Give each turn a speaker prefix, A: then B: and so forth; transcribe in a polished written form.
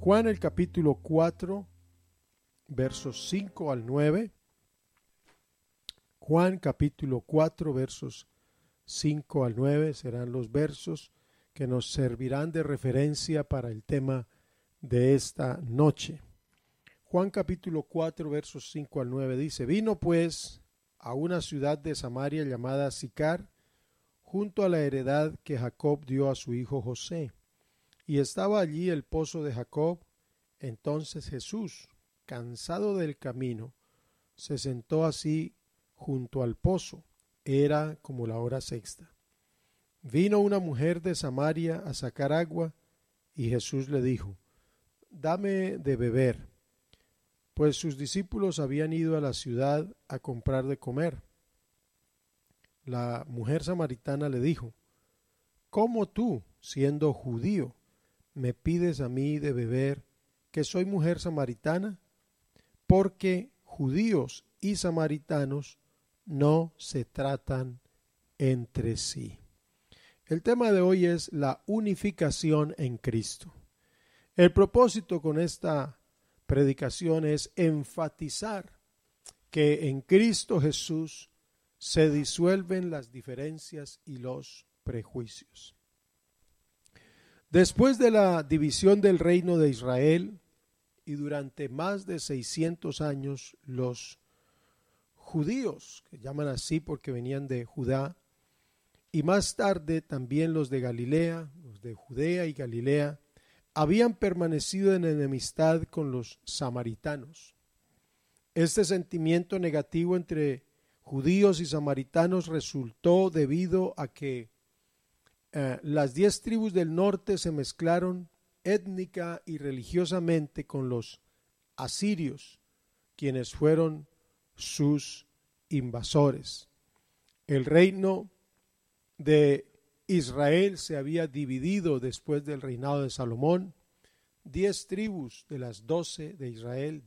A: Juan el capítulo 4, versos 5 al 9. Juan capítulo 4, versos 5 al 9 serán los versos que nos servirán de referencia para el tema de esta noche. Juan capítulo 4, versos 5 al 9 dice: Vino pues a una ciudad de Samaria llamada Sicar, junto a la heredad que Jacob dio a su hijo José. Y estaba allí el pozo de Jacob. Entonces Jesús, cansado del camino, se sentó así junto al pozo. Era como la hora sexta. Vino una mujer de Samaria a sacar agua, y Jesús le dijo: Dame de beber, pues sus discípulos habían ido a la ciudad a comprar de comer. La mujer samaritana le dijo: ¿Cómo tú, siendo judío, me pides a mí de beber, que soy mujer samaritana? Porque judíos y samaritanos no se tratan entre sí. El tema de hoy es la unificación en Cristo. El propósito con esta predicación es enfatizar que en Cristo Jesús se disuelven las diferencias y los prejuicios. Después de la división del reino de Israel y durante más de 600 años, los judíos, que llaman así porque venían de Judá, y más tarde también los de Galilea, los de Judea y Galilea, habían permanecido en enemistad con los samaritanos. Este sentimiento negativo entre judíos y samaritanos resultó debido a que las 10 tribus del norte se mezclaron étnica y religiosamente con los asirios, quienes fueron sus invasores. El reino de Israel se había dividido después del reinado de Salomón. 10 tribus de las 12 de Israel,